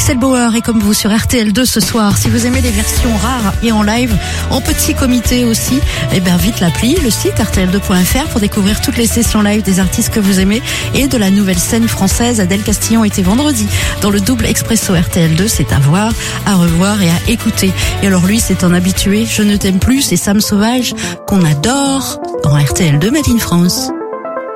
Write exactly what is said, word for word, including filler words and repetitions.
Axel Bauer est comme vous sur R T L deux ce soir. Si vous aimez les versions rares et en live, en petit comité aussi, eh bien vite l'appli, le site R T L deux point F R pour découvrir toutes les sessions live des artistes que vous aimez et de la nouvelle scène française. Adèle Castillon était vendredi dans le double expresso R T L deux. C'est à voir, à revoir et à écouter. Et alors lui, c'est un habitué. Je ne t'aime plus, c'est Sam Sauvage qu'on adore dans R T L deux Made in France.